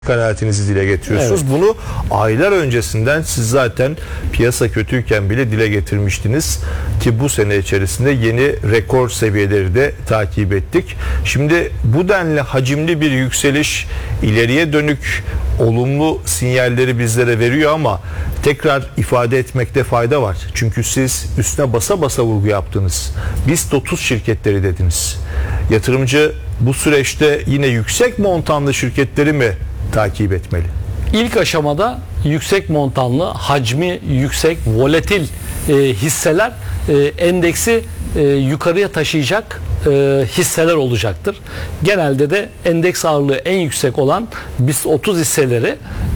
kanaatinizi dile getiriyorsunuz. Evet. Bunu aylar öncesinden siz zaten piyasa kötüyken bile dile getirmiştiniz ki bu sene içerisinde yeni rekor seviyeleri de takip ettik. Şimdi bu denli hacimli bir yükseliş ileriye dönük olumlu sinyalleri bizlere veriyor ama tekrar ifade etmekte fayda var. Çünkü siz üstüne basa basa vurgu yaptınız. BIST 30 şirketleri dediniz. Yatırımcı bu süreçte yine yüksek montanlı şirketleri mi takip etmeli? İlk aşamada yüksek montanlı, hacmi yüksek, volatil hisseler endeksi yukarıya taşıyacak hisseler olacaktır. Genelde de endeks ağırlığı en yüksek olan BIST 30 hisseleri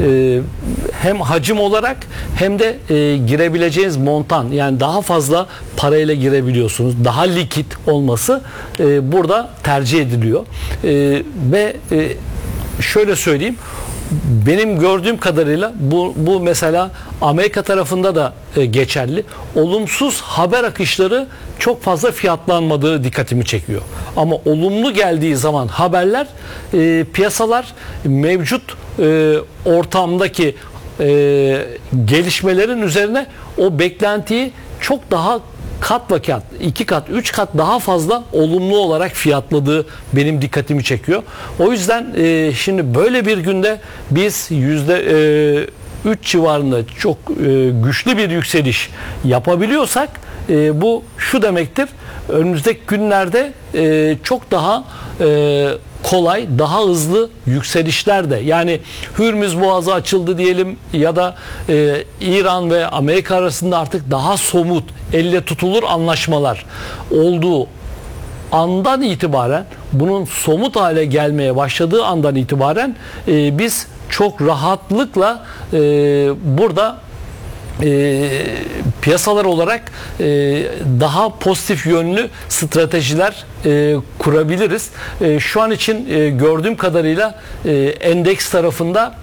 hem hacim olarak hem de girebileceğiniz montan, yani daha fazla parayla girebiliyorsunuz. Daha likit olması burada tercih ediliyor. Ve şöyle söyleyeyim, benim gördüğüm kadarıyla bu mesela Amerika tarafında da geçerli. Olumsuz haber akışları çok fazla fiyatlanmadığı dikkatimi çekiyor. Ama olumlu geldiği zaman haberler, piyasalar mevcut ortamdaki gelişmelerin üzerine o beklentiyi çok daha kat ve kat, 2 kat, 3 kat daha fazla olumlu olarak fiyatladığı benim dikkatimi çekiyor. O yüzden şimdi böyle bir günde biz %3 civarında çok güçlü bir yükseliş yapabiliyorsak bu şu demektir: önümüzdeki günlerde çok daha kolay, daha hızlı yükselişler de, yani Hürmüz Boğazı açıldı diyelim ya da İran ve Amerika arasında artık daha somut, elle tutulur anlaşmalar olduğu andan itibaren, bunun somut hale gelmeye başladığı andan itibaren biz çok rahatlıkla burada piyasalar olarak daha pozitif yönlü stratejiler kurabiliriz. Şu an için gördüğüm kadarıyla endeks tarafında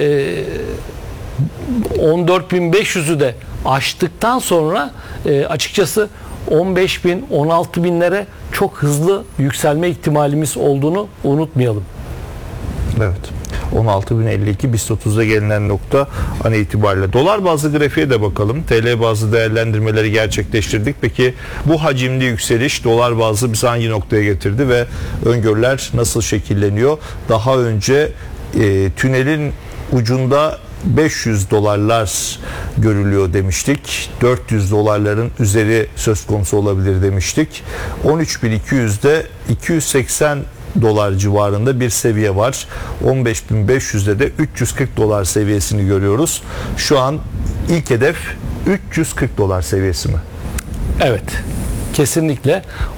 14.500'ü de aştıktan sonra açıkçası 15.000, 16.000'lere çok hızlı yükselme ihtimalimiz olduğunu unutmayalım. Evet. 16.052 BIST 30'da gelinen nokta an itibariyle. Dolar bazlı grafiğe de bakalım. TL bazlı değerlendirmeleri gerçekleştirdik. Peki bu hacimli yükseliş dolar bazlı bizi hangi noktaya getirdi ve öngörüler nasıl şekilleniyor? Daha önce tünelin ucunda 500 dolarlar görülüyor demiştik. 400 dolarların üzeri söz konusu olabilir demiştik. 13.200'de 280 dolar civarında bir seviye var. 15.500'de de 340 dolar seviyesini görüyoruz. Şu an ilk hedef 340 dolar seviyesi mi? Evet. Kesinlikle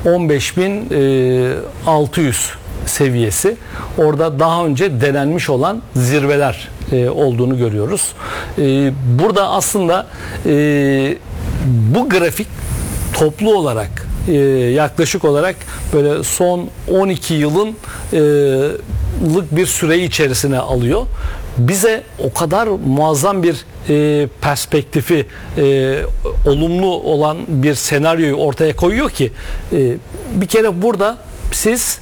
15.600 seviyesi. Orada daha önce denenmiş olan zirveler olduğunu görüyoruz. Burada aslında bu grafik toplu olarak yaklaşık olarak böyle son 12 yılın bir süreyi içerisine alıyor. Bize o kadar muazzam bir perspektifi olumlu olan bir senaryoyu ortaya koyuyor ki bir kere burada siz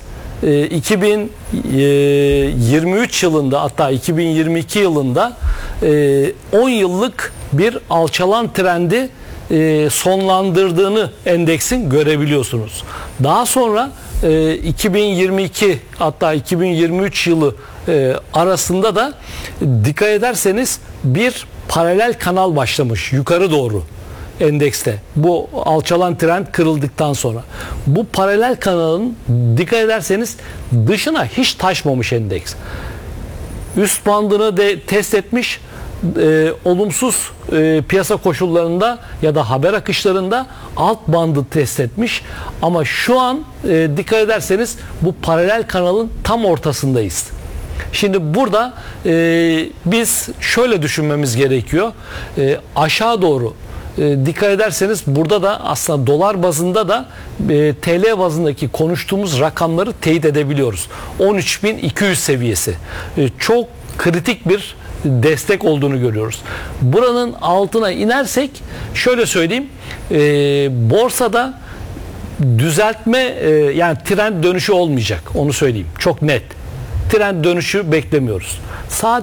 2023 yılında, hatta 2022 yılında 10 yıllık bir alçalan trendi sonlandırdığını endeksin görebiliyorsunuz. Daha sonra 2022 hatta 2023 yılı arasında da dikkat ederseniz bir paralel kanal başlamış yukarı doğru endekste. Bu alçalan trend kırıldıktan sonra. Bu paralel kanalın dikkat ederseniz dışına hiç taşmamış endeks. Üst bandını de test etmiş, olumsuz piyasa koşullarında ya da haber akışlarında alt bandı test etmiş, ama şu an dikkat ederseniz bu paralel kanalın tam ortasındayız. Şimdi burada biz şöyle düşünmemiz gerekiyor. Aşağı doğru dikkat ederseniz burada da aslında dolar bazında da TL bazındaki konuştuğumuz rakamları teyit edebiliyoruz. 13.200 seviyesi. Çok kritik bir destek olduğunu görüyoruz. Buranın altına inersek şöyle söyleyeyim, borsada düzeltme, yani trend dönüşü olmayacak, onu söyleyeyim çok net. trend dönüşü beklemiyoruz. Sadece